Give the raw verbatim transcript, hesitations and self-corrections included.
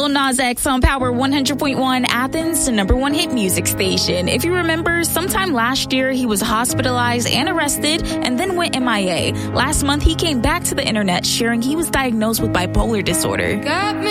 Lil Nas X on Power one hundred point one, Athens, the number one hit music station. If you remember, sometime last year, he was hospitalized and arrested and then went M I A. Last month, he came back to the internet sharing he was diagnosed with bipolar disorder. Got me